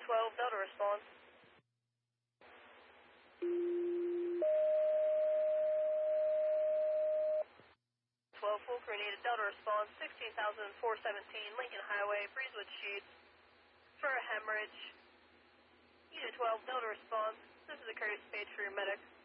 12 Delta response. 12 full coordinated Delta response, 16,417 Lincoln Highway, Breezewood Sheets, for a hemorrhage. Unit 12 Delta response, this is a courtesy page for your medic.